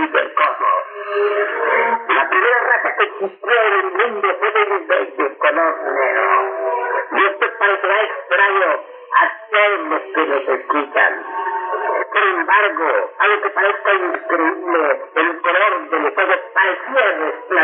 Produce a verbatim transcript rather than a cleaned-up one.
y del cosmos. La primera raza que existió en el mundo fue del bello color negro. Y esto parecerá extraño a todos los que nos escuchan. Sin embargo, algo que parezca increíble, el color del fuego parecía resplandecer